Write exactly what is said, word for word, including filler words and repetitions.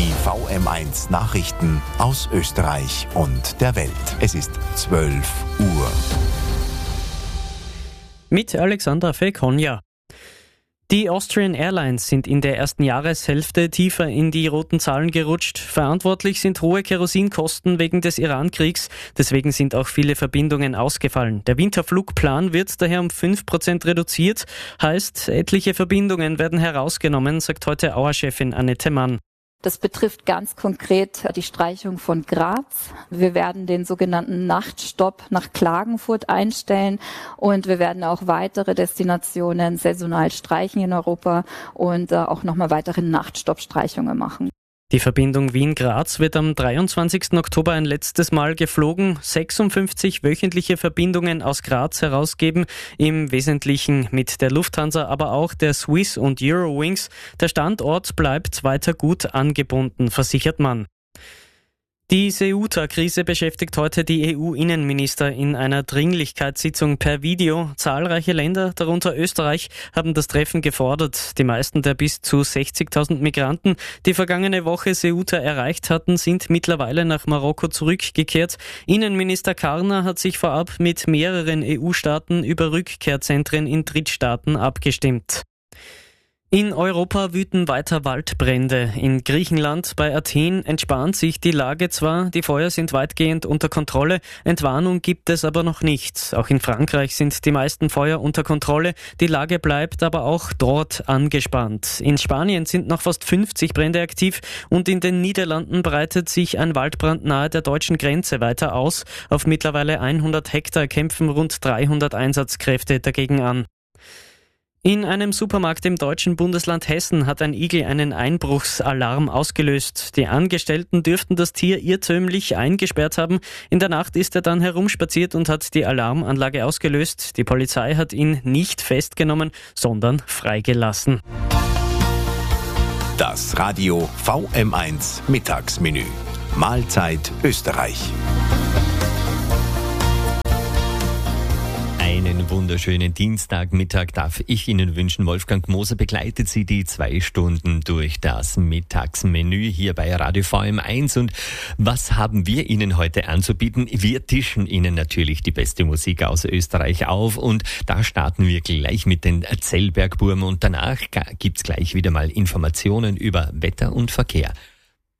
Die V M eins Nachrichten aus Österreich und der Welt. Es ist zwölf Uhr. Mit Alexandra Fekonja. Die Austrian Airlines sind in der ersten Jahreshälfte tiefer in die roten Zahlen gerutscht. Verantwortlich sind hohe Kerosinkosten wegen des Iran-Kriegs. Deswegen sind auch viele Verbindungen ausgefallen. Der Winterflugplan wird daher um fünf Prozent reduziert. Heißt, etliche Verbindungen werden herausgenommen, sagt heute Auer-Chefin Annette Mann. Das betrifft ganz konkret die Streichung von Graz. Wir werden den sogenannten Nachtstopp nach Klagenfurt einstellen und wir werden auch weitere Destinationen saisonal streichen in Europa und auch nochmal weitere Nachtstoppstreichungen machen. Die Verbindung Wien-Graz wird am dreiundzwanzigsten Oktober ein letztes Mal geflogen. sechsundfünfzig wöchentliche Verbindungen aus Graz herausgeben, im Wesentlichen mit der Lufthansa, aber auch der Swiss und Eurowings. Der Standort bleibt weiter gut angebunden, versichert man. Die Ceuta-Krise beschäftigt heute die E U-Innenminister in einer Dringlichkeitssitzung per Video. Zahlreiche Länder, darunter Österreich, haben das Treffen gefordert. Die meisten der bis zu sechzigtausend Migranten, die vergangene Woche Ceuta erreicht hatten, sind mittlerweile nach Marokko zurückgekehrt. Innenminister Karner hat sich vorab mit mehreren E U-Staaten über Rückkehrzentren in Drittstaaten abgestimmt. In Europa wüten weiter Waldbrände. In Griechenland bei Athen entspannt sich die Lage zwar, die Feuer sind weitgehend unter Kontrolle, Entwarnung gibt es aber noch nicht. Auch in Frankreich sind die meisten Feuer unter Kontrolle, die Lage bleibt aber auch dort angespannt. In Spanien sind noch fast fünfzig Brände aktiv und in den Niederlanden breitet sich ein Waldbrand nahe der deutschen Grenze weiter aus. Auf mittlerweile hundert Hektar kämpfen rund dreihundert Einsatzkräfte dagegen an. In einem Supermarkt im deutschen Bundesland Hessen hat ein Igel einen Einbruchsalarm ausgelöst. Die Angestellten dürften das Tier irrtümlich eingesperrt haben. In der Nacht ist er dann herumspaziert und hat die Alarmanlage ausgelöst. Die Polizei hat ihn nicht festgenommen, sondern freigelassen. Das Radio V M eins Mittagsmenü. Mahlzeit Österreich. Einen wunderschönen Dienstagmittag darf ich Ihnen wünschen. Wolfgang Moser begleitet Sie die zwei Stunden durch das Mittagsmenü hier bei Radio V M eins. Und was haben wir Ihnen heute anzubieten? Wir tischen Ihnen natürlich die beste Musik aus Österreich auf. Und da starten wir gleich mit den Zellbergburm. Und danach gibt's gleich wieder mal Informationen über Wetter und Verkehr.